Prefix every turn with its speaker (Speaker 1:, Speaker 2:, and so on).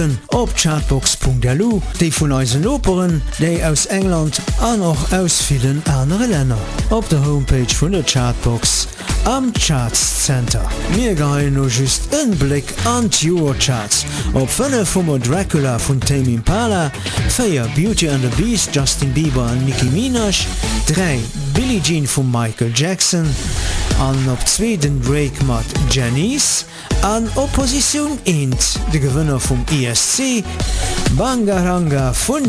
Speaker 1: op Chartbox.lu, déi vun eisen Operen, déi aus England an och aus vielen andere Länner. Op der Homepage vun der Chartbox am Charts Center. Mir gein no just en Blick an d'Eurocharts. Op 5 vum Dracula vun Tame Impala, 4 Beauty and the Beast, Justin Bieber an Nicki Minaj, 3 Billie Jean vum Michael Jackson, an op 2 den Drake mat Janice, an Opposition 1 de Gewinner vum ESC, Bangaranga vun